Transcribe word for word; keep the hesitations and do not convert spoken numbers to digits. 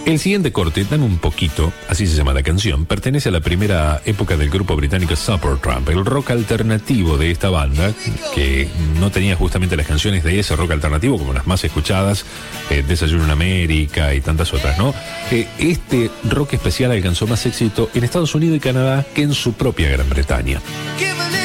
El siguiente corte, Dame un poquito, así se llama la canción, pertenece a la primera época del grupo británico Supertramp, el rock alternativo de esta banda, que no tenía justamente las canciones de ese rock alternativo como las más escuchadas, eh, Desayuno en América y tantas otras, ¿no? Eh, este rock especial alcanzó más éxito en Estados Unidos y Canadá que en su propia Gran Bretaña.